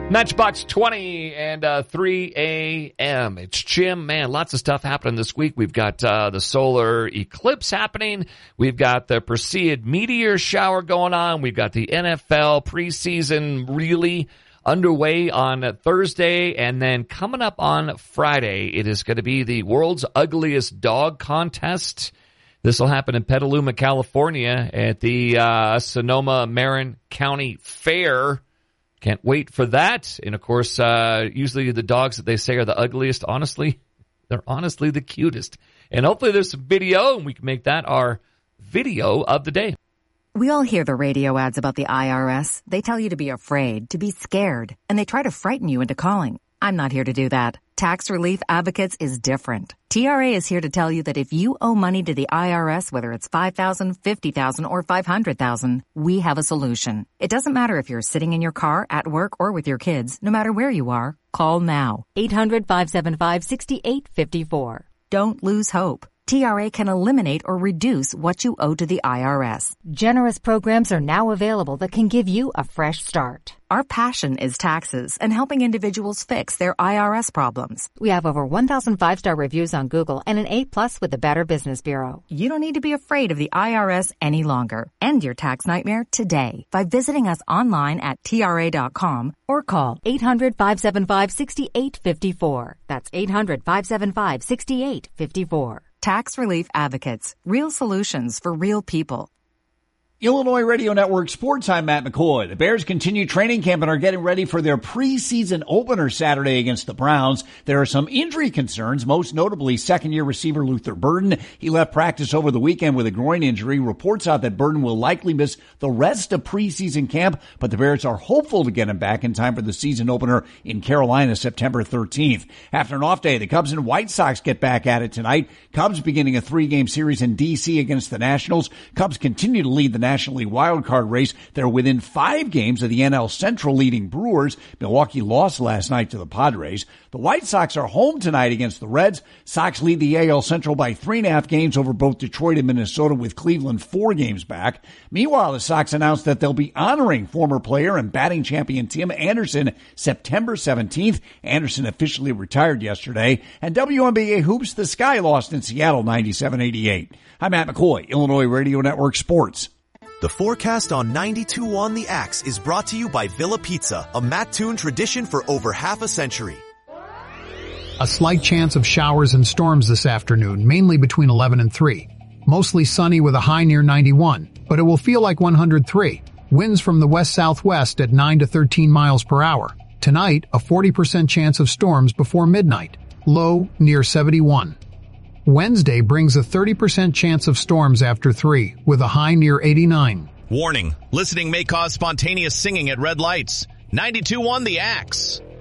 Matchbox 20 and 3 a.m. It's Jim. Man, lots of stuff happening this week. We've got the solar eclipse happening. We've got the Perseid meteor shower going on. We've got the NFL preseason really underway on Thursday. And then coming up on Friday, it is going to be the world's ugliest dog contest. This will happen in Petaluma, California at the Sonoma Marin County Fair. Can't wait for that. And, of course, usually the dogs that they say are the ugliest, honestly, they're honestly the cutest. And hopefully there's some video, and we can make that our video of the day. We all hear the radio ads about the IRS. They tell you to be afraid, to be scared, and they try to frighten you into calling. I'm not here to do that. Tax Relief Advocates is different. TRA is here to tell you that if you owe money to the IRS, whether it's $5,000, $50,000, or $500,000, we have a solution. It doesn't matter if you're sitting in your car, at work, or with your kids. No matter where you are, call now. 800-575-6854. Don't lose hope. TRA can eliminate or reduce what you owe to the IRS. Generous programs are now available that can give you a fresh start. Our passion is taxes and helping individuals fix their IRS problems. We have over 1,000 5-star reviews on Google and an A+ with the Better Business Bureau. You don't need to be afraid of the IRS any longer. End your tax nightmare today by visiting us online at TRA.com or call 800-575-6854. That's 800-575-6854. Tax Relief Advocates. Real solutions for real people. Illinois Radio Network Sports, I'm Matt McCoy. The Bears continue training camp and are getting ready for their preseason opener Saturday against the Browns. There are some injury concerns, most notably second-year receiver Luther Burden. He left practice over the weekend with a groin injury. Reports out that Burden will likely miss the rest of preseason camp, but the Bears are hopeful to get him back in time for the season opener in Carolina, September 13th. After an off day, the Cubs and White Sox get back at it tonight. Cubs beginning a 3-game series in D.C. against the Nationals. Cubs continue to lead the National League wildcard race. They're within 5 games of the NL Central leading Brewers. Milwaukee lost last night to the Padres. The White Sox are home tonight against the Reds. Sox lead the AL Central by 3.5 games over both Detroit and Minnesota, with Cleveland 4 games back. Meanwhile, the Sox announced that they'll be honoring former player and batting champion Tim Anderson September 17th. Anderson officially retired yesterday. And WNBA Hoops, the Sky lost in Seattle 97-88. I'm Matt McCoy, Illinois Radio Network Sports. The forecast on 92.1 The Axe is brought to you by Villa Pizza, a Mattoon tradition for over half a century. A slight chance of showers and storms this afternoon, mainly between 11 and 3. Mostly sunny with a high near 91, but it will feel like 103. Winds from the west-southwest at 9 to 13 miles per hour. Tonight, a 40% chance of storms before midnight. Low near 71. Wednesday brings a 30% chance of storms after 3, with a high near 89. Warning, listening may cause spontaneous singing at red lights. 92.1 The Axe.